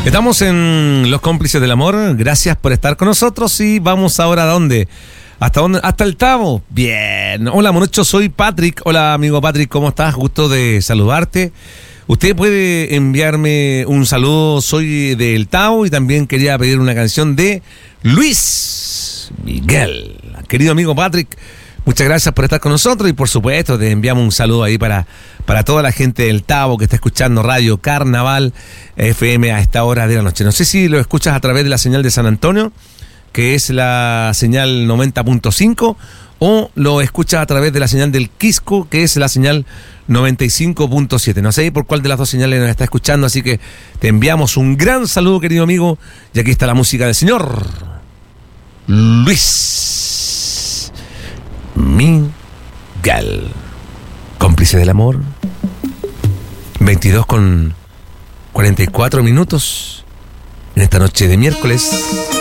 Estamos en Los Cómplices del Amor. Gracias por estar con nosotros y vamos ahora ¿a dónde? ¿Hasta dónde? Hasta el Tabo. Bien. Hola, monocho, soy Patrick. Hola, amigo Patrick, ¿cómo estás? Gusto de saludarte. Usted puede enviarme un saludo. Soy del Tabo y también quería pedir una canción de Luis Miguel. Querido amigo Patrick, muchas gracias por estar con nosotros y por supuesto te enviamos un saludo ahí para toda la gente del Tabo que está escuchando Radio Carnaval FM a esta hora de la noche. No sé si lo escuchas a través de la señal de San Antonio, que es la señal 90.5, o lo escuchas a través de la señal del Quisco, que es la señal 95.7. No sé por cuál de las dos señales nos está escuchando, así que te enviamos un gran saludo, querido amigo, y aquí está la música del señor Luis Miguel. Cómplice del amor. 22:44 en esta noche de miércoles.